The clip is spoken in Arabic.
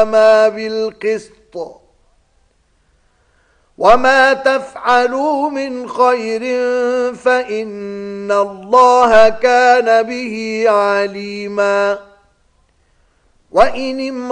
وقواما بالقسط وما تفعلوا من خير فإن الله كان به عليما وإن